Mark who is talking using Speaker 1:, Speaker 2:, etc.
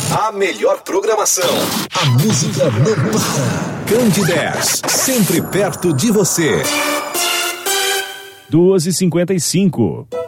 Speaker 1: A melhor programação. A música não para. Candidez, sempre perto de você.
Speaker 2: 2h55.